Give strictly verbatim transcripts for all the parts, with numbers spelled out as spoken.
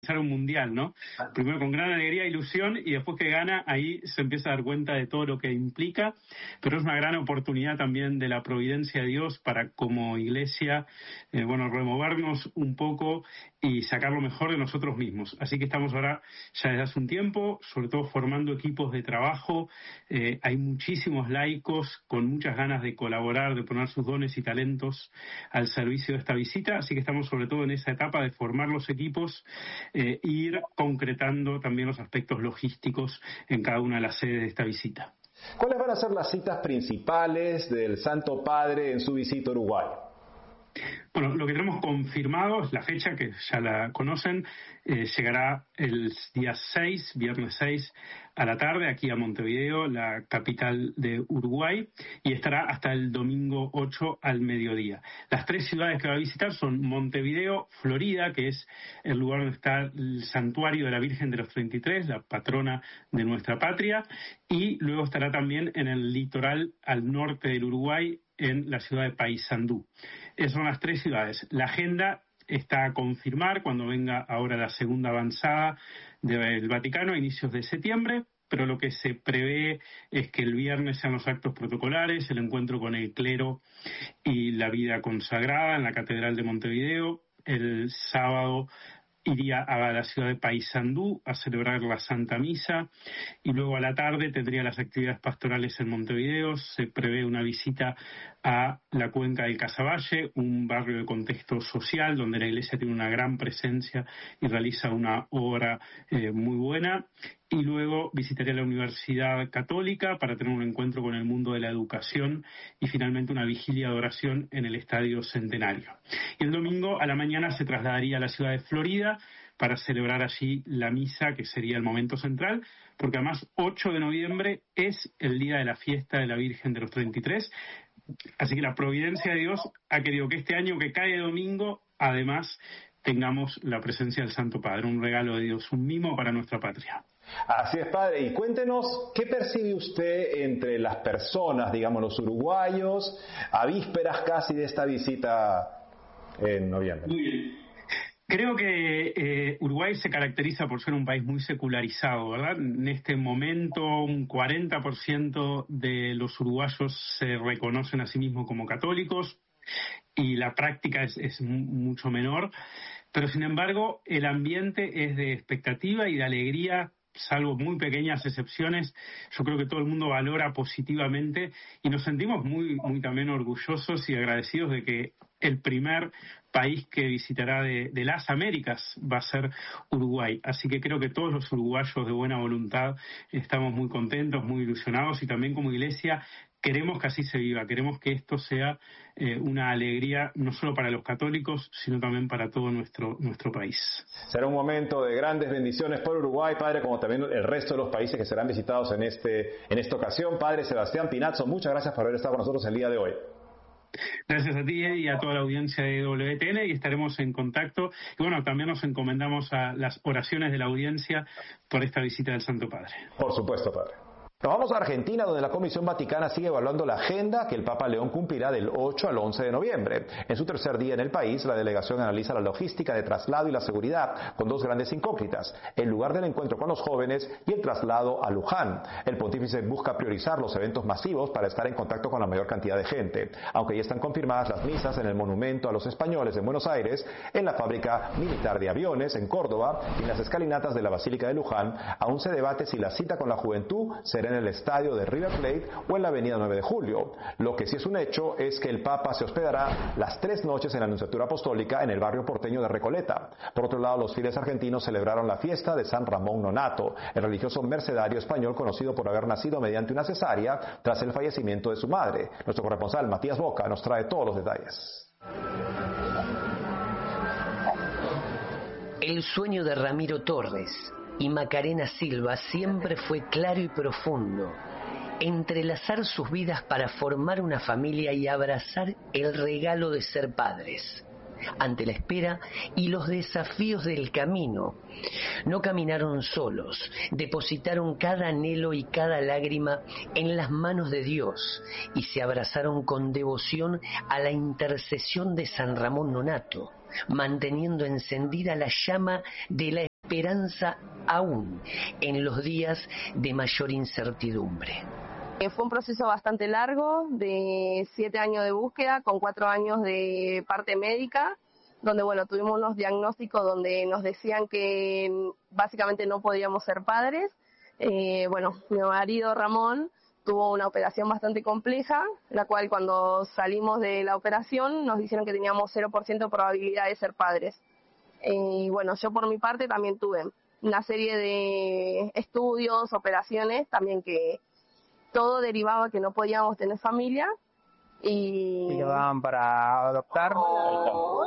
un mundial, ¿no? Primero con gran alegría e ilusión, y después que gana, ahí se empieza a dar cuenta de todo lo que implica, pero es una gran oportunidad también de la providencia de Dios para, como iglesia, eh, bueno, removernos un poco y sacar lo mejor de nosotros mismos. Así que estamos ahora ya desde hace un tiempo, sobre todo formando equipos de trabajo. Eh, hay muchísimos laicos con muchas ganas de colaborar, de poner sus dones y talentos al servicio de esta visita, así que estamos sobre todo en esa etapa de formar los equipos e eh, ir concretando también los aspectos logísticos en cada una de las sedes de esta visita. ¿Cuáles van a ser las citas principales del Santo Padre en su visita a Uruguay? Bueno, lo que tenemos confirmado es la fecha, que ya la conocen, eh, llegará el día seis, viernes seis, a la tarde, aquí a Montevideo, la capital de Uruguay, y estará hasta el domingo ocho al mediodía. Las tres ciudades que va a visitar son Montevideo, Florida, que es el lugar donde está el santuario de la Virgen de los treinta y tres, la patrona de nuestra patria, y luego estará también en el litoral al norte del Uruguay, en la ciudad de Paysandú. Esas son las tres ciudades. La agenda está a confirmar cuando venga ahora la segunda avanzada del Vaticano a inicios de septiembre, pero lo que se prevé es que el viernes sean los actos protocolares, el encuentro con el clero y la vida consagrada en la Catedral de Montevideo. El sábado iría a la ciudad de Paysandú a celebrar la Santa Misa, y luego a la tarde tendría las actividades pastorales en Montevideo. Se prevé una visita a la cuenca del Casaballe, un barrio de contexto social donde la iglesia tiene una gran presencia y realiza una obra eh, muy buena. Y luego visitaría la Universidad Católica para tener un encuentro con el mundo de la educación, y finalmente una vigilia de oración en el Estadio Centenario. Y el domingo a la mañana se trasladaría a la ciudad de Florida para celebrar allí la misa, que sería el momento central, porque además ocho de noviembre es el día de la fiesta de la Virgen de los treinta y tres, así que la providencia de Dios ha querido que este año, que cae domingo, además tengamos la presencia del Santo Padre, un regalo de Dios, un mimo para nuestra patria. Así es, padre. Y cuéntenos, ¿qué percibe usted entre las personas, digamos, los uruguayos, a vísperas casi de esta visita en noviembre? Muy bien. Creo que eh, Uruguay se caracteriza por ser un país muy secularizado, ¿verdad? En este momento un cuarenta por ciento de los uruguayos se reconocen a sí mismos como católicos, y la práctica es, es mucho menor, pero sin embargo el ambiente es de expectativa y de alegría, salvo muy pequeñas excepciones. Yo creo que todo el mundo valora positivamente, y nos sentimos muy, muy también orgullosos y agradecidos de que el primer país que visitará de, de las Américas va a ser Uruguay. Así que creo que todos los uruguayos de buena voluntad estamos muy contentos, muy ilusionados, y también como iglesia queremos que así se viva, queremos que esto sea eh, una alegría no solo para los católicos, sino también para todo nuestro, nuestro país. Será un momento de grandes bendiciones por Uruguay, padre, como también el resto de los países que serán visitados en, este, en esta ocasión. Padre Sebastián Pinazzo, muchas gracias por haber estado con nosotros el día de hoy. Gracias a ti y a toda la audiencia de W T N, y estaremos en contacto. Y bueno, también nos encomendamos a las oraciones de la audiencia por esta visita del Santo Padre. Por supuesto, padre. Nos vamos a Argentina, donde la Comisión Vaticana sigue evaluando la agenda que el Papa León cumplirá del ocho al once de noviembre. En su tercer día en el país, la delegación analiza la logística de traslado y la seguridad, con dos grandes incógnitas: el lugar del encuentro con los jóvenes y el traslado a Luján. El pontífice busca priorizar los eventos masivos para estar en contacto con la mayor cantidad de gente, aunque ya están confirmadas las misas en el Monumento a los Españoles en Buenos Aires, en la Fábrica Militar de Aviones en Córdoba y en las escalinatas de la Basílica de Luján. Aún se debate si la cita con la juventud será en el estadio de River Plate o en la avenida nueve de julio. Lo que sí es un hecho es que el Papa se hospedará las tres noches en la Nunciatura Apostólica en el barrio porteño de Recoleta. Por otro lado, los fieles argentinos celebraron la fiesta de San Ramón Nonato, el religioso mercedario español conocido por haber nacido mediante una cesárea tras el fallecimiento de su madre. Nuestro corresponsal Matías Boca nos trae todos los detalles. El sueño de Ramiro Torres y Macarena Silva siempre fue claro y profundo: entrelazar sus vidas para formar una familia y abrazar el regalo de ser padres. ante la espera y los desafíos del camino. No caminaron solos, depositaron cada anhelo y cada lágrima en las manos de Dios y se abrazaron con devoción a la intercesión de San Ramón Nonnato, manteniendo encendida la llama de la esperanza aún en los días de mayor incertidumbre. Fue un proceso bastante largo, de siete años de búsqueda, con cuatro años de parte médica, donde bueno, tuvimos unos diagnósticos donde nos decían que básicamente no podíamos ser padres. Eh, bueno, mi marido Ramón tuvo una operación bastante compleja, la cual cuando salimos de la operación nos dijeron que teníamos cero por ciento de probabilidad de ser padres. Eh, y bueno, yo por mi parte también tuve una serie de estudios, operaciones, también que todo derivaba que no podíamos tener familia y... ¿Y lo daban para adoptar? Oh,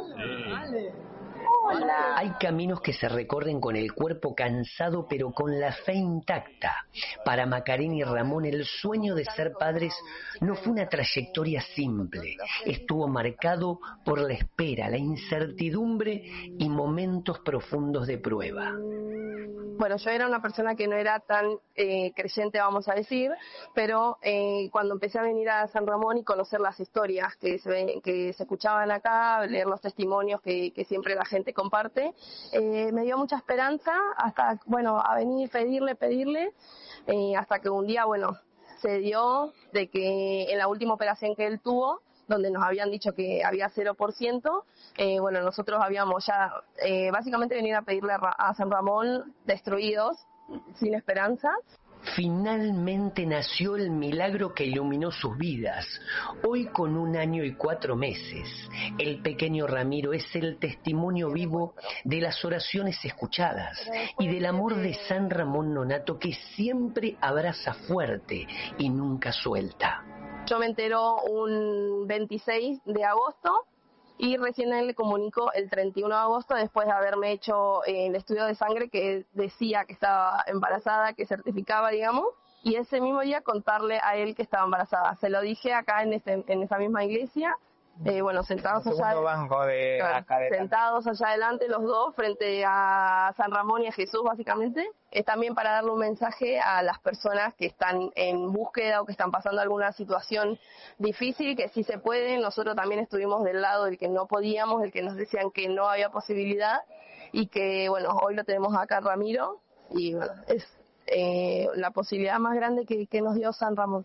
hola. Hay caminos que se recorren con el cuerpo cansado pero con la fe intacta. Para Macarena y Ramón el sueño de ser padres no fue una trayectoria simple. Estuvo marcado por la espera, la incertidumbre y momentos profundos de prueba. Bueno, yo era una persona que no era tan eh, creyente, vamos a decir, pero eh, cuando empecé a venir a San Ramón y conocer las historias que se, que se escuchaban acá, leer los testimonios que, que siempre la gente comparte, eh, me dio mucha esperanza hasta, bueno, a venir, pedirle, pedirle, eh, hasta que un día, bueno, se dio de que en la última operación que él tuvo, donde nos habían dicho que había cero por ciento, eh, bueno, nosotros habíamos ya eh, básicamente venido a pedirle a, a San Ramón destruidos, sin esperanza. Finalmente nació el milagro que iluminó sus vidas. Hoy, con un año y cuatro meses, el pequeño Ramiro es el testimonio vivo de las oraciones escuchadas y del amor de San Ramón Nonnato, que siempre abraza fuerte y nunca suelta. Yo me entero un veintiséis de agosto y recién él le comunicó el treinta y uno de agosto, después de haberme hecho eh, el estudio de sangre que decía que estaba embarazada, que certificaba, digamos, y ese mismo día contarle a él que estaba embarazada. Se lo dije acá en, ese, en esa misma iglesia. Eh, bueno, sentados allá, banco de acá de sentados allá adelante los dos frente a San Ramón y a Jesús, básicamente. Es también para darle un mensaje a las personas que están en búsqueda o que están pasando alguna situación difícil, que sí se puede. Nosotros también estuvimos del lado del que no podíamos, del que nos decían que no había posibilidad, y que bueno, hoy lo tenemos acá Ramiro, y bueno, es eh, la posibilidad más grande que, que nos dio San Ramón.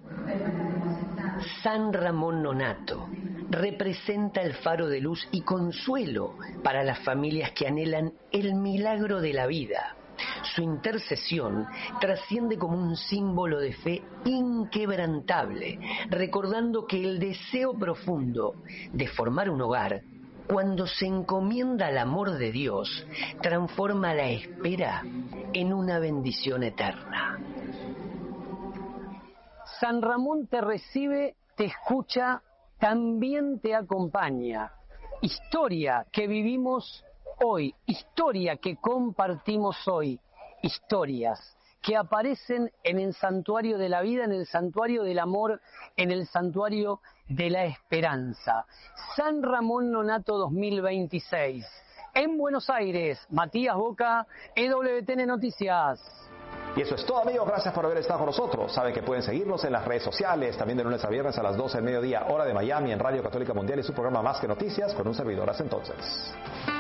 San Ramón Nonnato representa el faro de luz y consuelo para las familias que anhelan el milagro de la vida. Su intercesión trasciende como un símbolo de fe inquebrantable, recordando que el deseo profundo de formar un hogar, cuando se encomienda al amor de Dios, transforma la espera en una bendición eterna. San Ramón te recibe, te escucha, también te acompaña. Historia que vivimos hoy, historia que compartimos hoy, historias que aparecen en el santuario de la vida, en el santuario del amor, en el santuario de la esperanza. San Ramón Nonnato dos mil veintiséis. En Buenos Aires, Matías Boca, E W T N Noticias. Y eso es todo, amigos. Gracias por haber estado con nosotros. Saben que pueden seguirnos en las redes sociales, también de lunes a viernes a las doce del mediodía, hora de Miami, en Radio Católica Mundial, y su programa Más que Noticias, con un servidor. Hasta entonces.